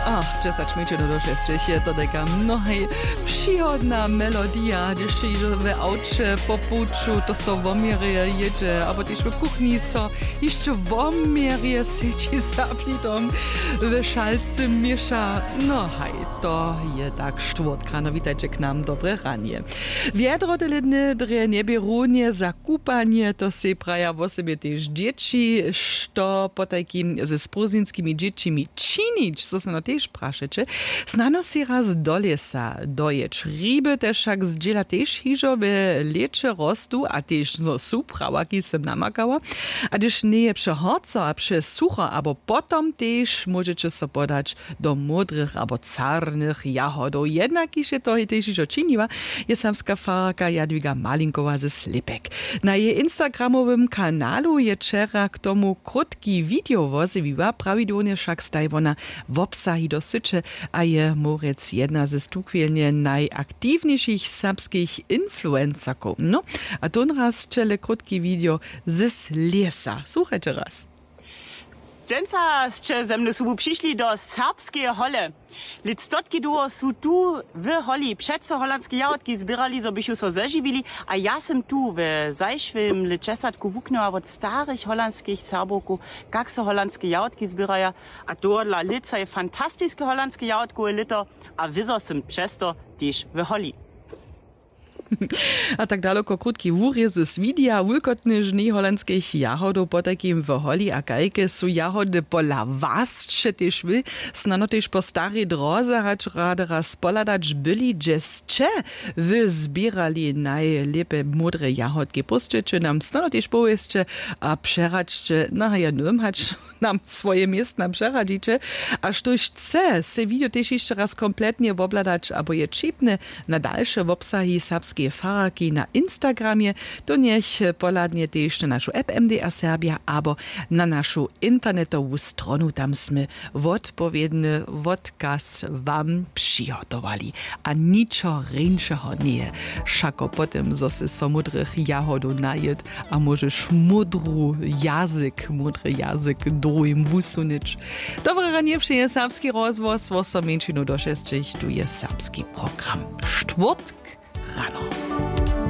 Ach, 10 minut do 6 je to taka mnohej przychodna melodia, gdzieś w aucie po puczu to so w omierie jedzie, albo też w kuchni so jeszcze w omierie siedzi za plitom, w szalce miesza. No hej, to je tak czwartka, no witajcie k nam, dobre ranie. Wiedro delidny dre niebierunie, zakupanie, to se praja w osobie też dzieci, što po takim ze spruzinskimi dziecimi činić, co se no też praszecie, znano si raz do lesa dojeć. Ryby też jak zdziela też hižo w lecze rostu, a też no su prawaki sem namakała, a też nie je przehodco, a przesucho, abo potom też możecie so podać do modrych abo czarnych jahodów. Jednak iż je to też hižo činiła, je samska farka Jadwiga Malinkowa ze Slipek. Na jej instagramowym kanalu je wczera k tomu krótki video wozywiła, prawidłownie však staj wona w obsahi dosyče, a je Moritz jedna ze stukwielnie najaktywniejszych serbskich influencerków. No, a to raz czele krótki video z lesa. Słuchajcie raz. Dżęca ste ze mną subu przyszli do serbskiej hole. Lictotki duo su tu w holi przedso holandskie jałotki zbierali, so bychu so zeżywili, a ja sem tu w zajszwym licesatku wuknęła od starych holandskich Serboków, jak so holandskie jałotki zbieraja, a to dla lica je fantastyczne holandskie jałotku lito, a wyzo sem przez to też w holi. A tak daleko krótki wór z widia wulkotny żni holandskich jahodów po takim w holi a kajke su jahody pola wascze też wy, snano też po starej drodze hać rade raz poladać byli, dżescze wy zbierali najlepe modre jahodki. Puszczycie nam snano też powieszcze, a przeraćcie, no ja nie hać nam swoje miejsce przeradzicie, a sztuś chce se video też jeszcze raz kompletnie wobladać, abo je čipne na dalsze obsahi serbskie faraki na Instagramie, to niech poladnie też na naszą app MDR Serbia, abo na naszą internetową stronu, tam sme odpowiedny podcast wam przygotowali. A niczo rynszego nie. Szako potem zose so mudrych jahodów najed, a możesz mudry jazyk drugim wusunić. Dobre ranie przyje serbski rozwoz, 8 minut do 6, tu jest serbski program. Czwartek rano.